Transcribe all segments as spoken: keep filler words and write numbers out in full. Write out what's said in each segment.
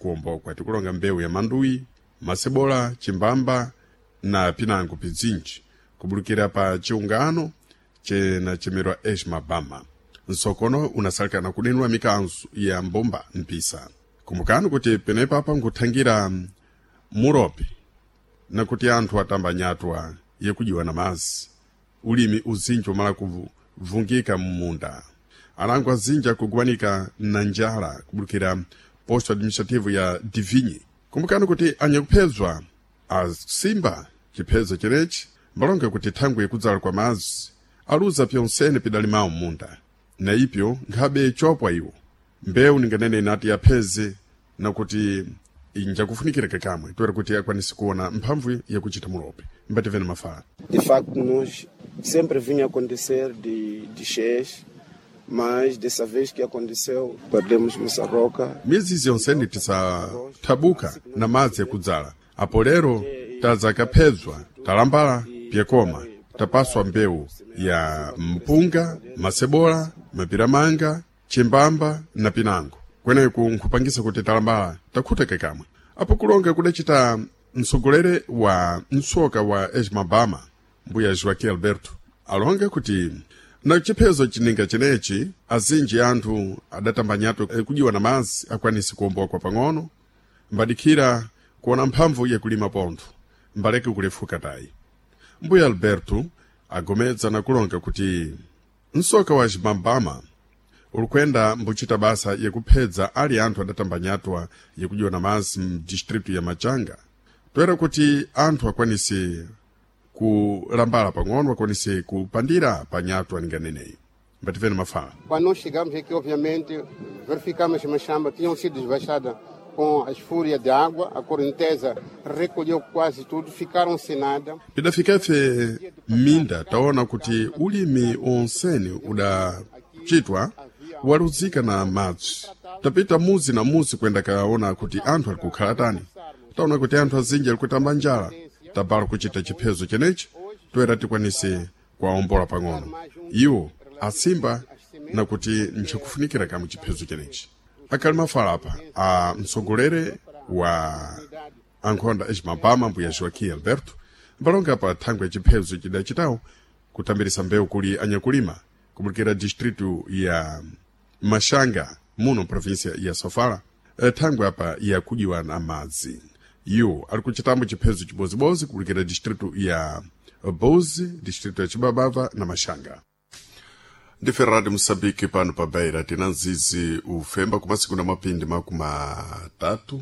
kuombokwa tikulonga mbewu ya mandui, masebola, chimbamba na pinango pizinji kubulukira pa chiungano chena chemerwa Eshmabama. Nsokono unasalikana kudenwa mikanzu ya mbomba mpisa. Kumbukani kuti penepa apa nkuthangira muropi na kuti anthu atambanyatwa yekujiwa na mazi. Ulimi uzinji umala kuvungika mumunda. Anangu azinja kuguwanika na njala kubulukira posto administrativo ya Divinyi. Kumbukani kuti anyakupezwa asimba chipezo chinechi mbalonga kuti thangu yekudzala kwa mazi aluza pyonsene pidali mawu munda. Na ipyo nkhabe chopwa iwo mbewu ninganene inati yapeze na kuti inja kufunikira kakamwe tuwera kuti akwanisi kuona mphamvu ya kuchita murope mbativene mafala. De facto nós sempre vinha acontecer de de cheias, mas dessa vez que aconteceu perdemos nossa roca. Miezi yonsene tisa tabuka na mazi ya kudzala apo lero tazakapezwa talambala pyekoma tapaswa mbewu ya mpunga, masebola, mapiramanga, chimbamba na pinango. Kweneku nkupangisa kuti talambala takhuta kakamwe. Apo kulonga kudachita msogolere wa nsoka wa Eshmabama mbuya Joaquim Alberto alonga kuti na chipezo chininga chinechi azinji anthu adatambanyato kujiwa na mazi akwanisi kuombokwa pang'ono mbadikira kuona mphamvu ya kulima pontho mbaleke kulefuka tayi. Mbuya Alberto agomedza na kulonga kuti nsoka wa Eshmabama ulikwenda mbuchita basa yekuphedza ali anthu adatambanyatwa yekujiwa na mazi mdistritu ya Machanga. Toera kuti anthu akwanisi kulambala pang'ono akwanisi kupandira panyatwa ninganeneyi. Mbativene mafala. Quando nós chegamos aqui, obviamente, verificamos que as machambas tinham sido desbaixadas com as fúrias de água, a correnteza recolheu quase tudo, ficaram sem nada. Pidafikefe minda taona kuti ulimi onsene udachitwa waluzika na madzi. Tapita muzi na muzi kwenda kaona kuti anthu alikukhala tani. Taona kuti anthu azinji alikutamba njala. Tabala kuchita chipezo chenechi, toera tikwanise kwaombola pang'ono. Iwo asimba na kuti nchakufunikira kamu chipezo chenechi. Akali mafala apa, a msogolere wa ankhonda Eshmabama mbuya Joaquim Alberto, mbalonga pa thangwe chipezo chidachitawo kutambirisa mbewu kuli anyakulima kubulukira distritu ya Machanga muno provincia ya Sofala, thangwe apa ya kujiwa na mazi. Iyo alikuchitambo chipezo chibozibozi kubulukira distritu ya Bozi, distritu ya Chibabava na Machanga. Ndife Radio Msambiki pano pa Beira tinanzizi ufemba kumasiku na mapindi makuma tatu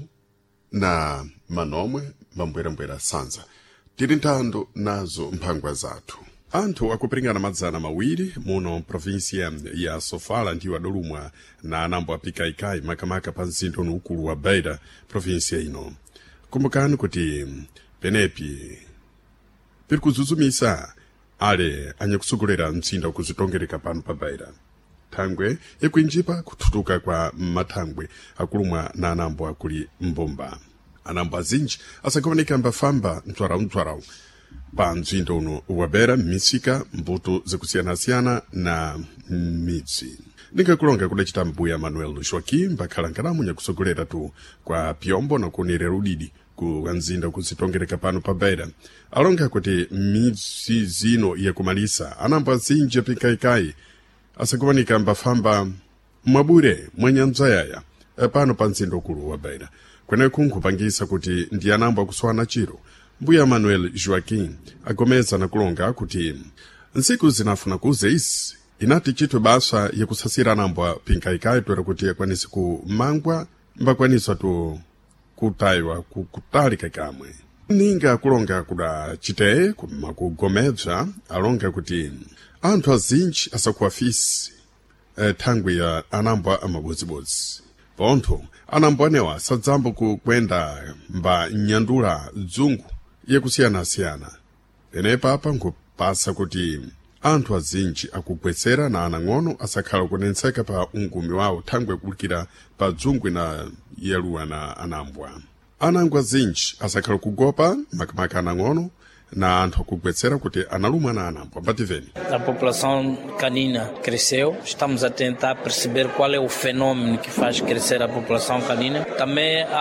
na manomwe mambwera-mbwera sanza. Tiri ntando nazo mphangwa zathu. Anthu akupringana madzana mawiri muno provincia ya Sofala ndiwo adolumwa na anambo apikaikai makamaka pa mzinda ukulu wa Beira provincia ino. Kumbukani kuti penepi piri kuzuzumisa ale anyakusogolera mzinda ukuzitongereka pano pa Beira. Thangwe ikuinjipa kututuka kwa mathangwe akulumwa na anambo akuli mbomba. Anambo azinji asakomanika mbafamba mtwarau-mtwarau pa mzinda uno wa Beira, misika, mbuto zikusiyana-siyana na midzi. Ningakulonga kudachita mbuya Manuel Joaquim bakhalankhalamu nyakusogolera tu kwa pyombo na kunirera udidi ku anzinda kuzitongereka pano pa Beira. Alonga kuti midzi zino yakumalisa anambo azinji apikaikai asakumanika mbafamba mwabure mwanyanza yaya pano pa mzinda ukulu wa Beira. Kweneku nkupangisa kuti ndi anambo akuswana chiro. Mbuya Manuel Joaquim agomeza na kulonga kuti nsiku zinafuna kuze isi inati chitwe basa yakusasira anambo pinkaikai tuwera kuti yakwanisi kumangwa mbakwanisa tu kutaiwa kutali kakamwe. Ninga kulonga kuda chiteye kumakugomeza alonga kuti anthu azinji asakuafisi e, thangwe ya anambo amabozibozi. Pontho anambo anewa sadzambo kukwenda mba nyandula dzungu yakusiyana-siyana. Penepa apa nkupasa kuti anthu azinji akugwetsera na anang'ono asakhala kunenseka pa ungumi wawo thangwe kulikira pa dzungwe na yeluwa na anambwa. Anangwa azinji asakhala kugopa makamaka anang'ono na anthu akugwetsera kuti analumwa na anambwa. Mbativeni. A população canina cresceu. Estamos a tentar perceber qual é o fenômeno que faz crescer a população canina. Também